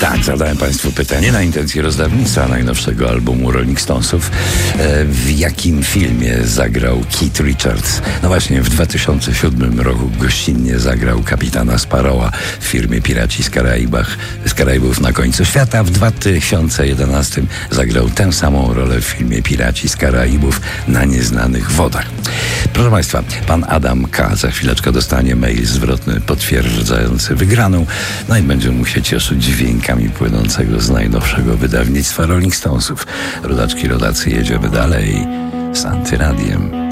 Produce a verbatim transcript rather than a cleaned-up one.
Tak, zadałem Państwu pytanie na intencję rozdawnictwa najnowszego albumu Rolling Stonesów. E, w jakim filmie zagrał Keith Richards? No właśnie, w dwa tysiące siódmym roku gościnnie zagrał kapitana Sparrowa w filmie Piraci z Karaibach, z Karaibów na końcu świata. W dwa tysiące jedenastym zagrał tę samą rolę w filmie Piraci z Karaibów na nieznanych wodach. Proszę Państwa, pan Adam K. za chwileczkę dostanie mail zwrotny potwierdzający wygraną, no i będzie mu się cieszyć dźwiękami płynącego z najnowszego wydawnictwa Rolling Stonesów. Rodaczki, rodacy, jedziemy dalej z Antyradiem.